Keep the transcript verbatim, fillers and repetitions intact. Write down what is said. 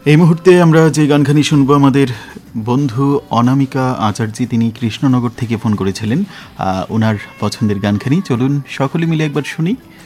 এই মুহূর্তে আমরা যে গানখানি শুনবো, আমাদের বন্ধু অনামিকা আচার্যি, তিনি কৃষ্ণনগর থেকে ফোন করেছিলেন ওনার পছন্দের গানখানি। চলুন সকলে মিলে একবার শুনি।